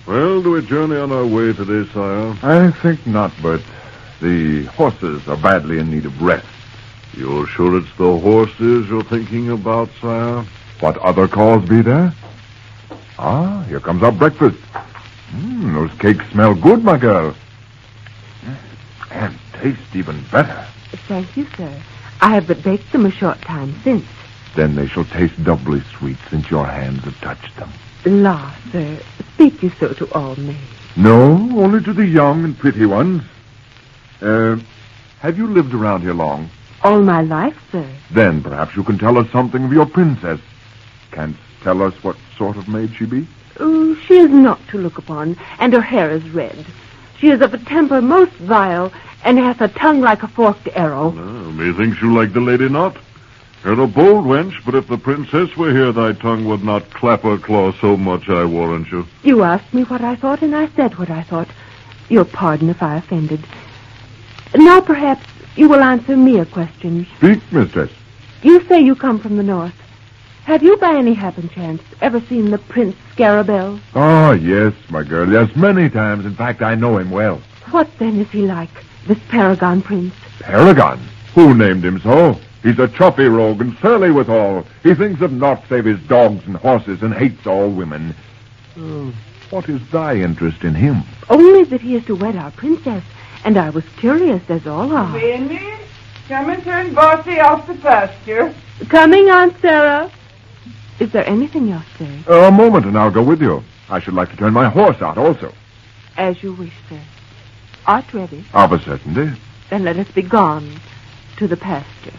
Well, do we journey on our way today, sire? I think not, but the horses are badly in need of rest. You're sure it's the horses you're thinking about, sire? What other cause be there? Ah, here comes our breakfast. Those cakes smell good, my girl. And taste even better. Thank you, sir. I have but baked them a short time since. Then they shall taste doubly sweet since your hands have touched them. La, sir, speak you so to all men. No, only to the young and pretty ones. Have you lived around here long? All my life, sir. Then perhaps you can tell us something of your princess. Canst tell us what sort of maid she be? Oh, she is not to look upon, and her hair is red. She is of a temper most vile, and hath a tongue like a forked arrow. Methinks you like the lady not. You're a bold wench, but if the princess were here, thy tongue would not clap her claw so much, I warrant you. You asked me what I thought, and I said what I thought. Your pardon if I offended. Now perhaps you will answer me a question. Speak, mistress. You say you come from the north. Have you by any happen chance ever seen the Prince Scarabell? Oh, yes, my girl. Yes, many times. In fact, I know him well. What then is he like, this Paragon Prince? Paragon? Who named him so? He's a chuffy rogue and surly withal. He thinks of naught save his dogs and horses and hates all women. What is thy interest in him? Only that he is to wed our princess, and I was curious as all are. Winnie, come and turn Bossy off the pasture. Coming, Aunt Sarah. Is there anything else, sir? A moment, and I'll go with you. I should like to turn my horse out also. As you wish, sir. Art ready? Of a certainty. Then let us be gone to the pasture.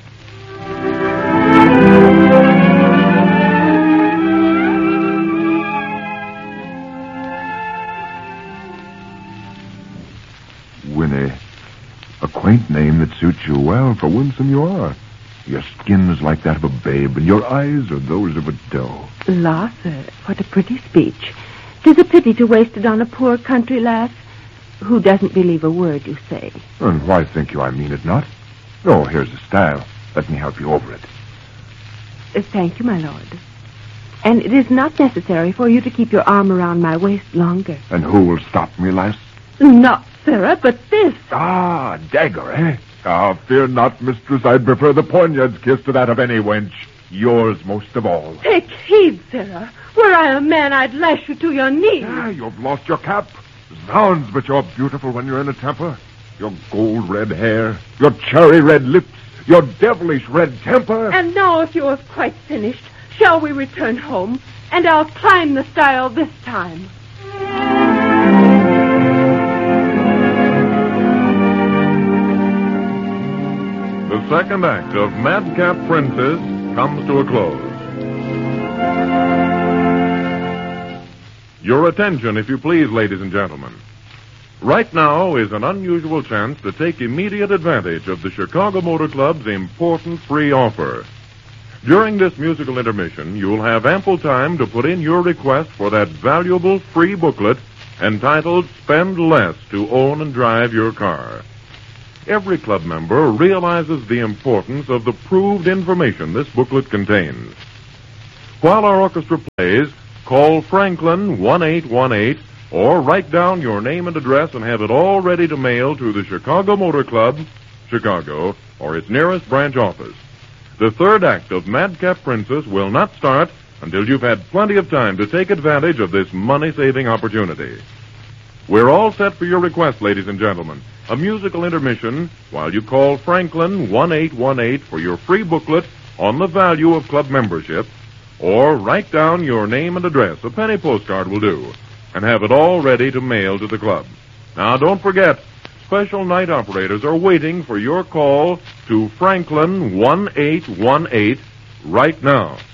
Winnie, a quaint name that suits you well for winsome you are. Your skin is like that of a babe, and your eyes are those of a doe. La, sir, what a pretty speech. 'Tis a pity to waste it on a poor country lass who doesn't believe a word you say. And why think you I mean it not? Oh, here's the stile. Let me help you over it. Thank you, my lord. And it is not necessary for you to keep your arm around my waist longer. And who will stop me, lass? Not Sarah, but this. Ah, dagger, eh? Ah, fear not, mistress. I'd prefer the poniard's kiss to that of any wench. Yours most of all. Take heed, Sarah. Were I a man, I'd lash you to your knees. Ah, you've lost your cap. Zounds, but you're beautiful when you're in a temper. Your gold red hair, your cherry red lips, your devilish red temper. And now, if you have quite finished, shall we return home? And I'll climb the stile this time. The second act of Madcap Princess comes to a close. Your attention, if you please, ladies and gentlemen. Right now is an unusual chance to take immediate advantage of the Chicago Motor Club's important free offer. During this musical intermission, you'll have ample time to put in your request for that valuable free booklet entitled Spend Less to Own and Drive Your Car. Every club member realizes the importance of the proved information this booklet contains. While our orchestra plays, call Franklin 1818 or write down your name and address and have it all ready to mail to the Chicago Motor Club, Chicago, or its nearest branch office. The third act of Madcap Princess will not start until you've had plenty of time to take advantage of this money-saving opportunity. We're all set for your request, ladies and gentlemen. A musical intermission while you call Franklin 1818 for your free booklet on the value of club membership, or write down your name and address, a penny postcard will do, and have it all ready to mail to the club. Now, don't forget, special night operators are waiting for your call to Franklin 1818 right now.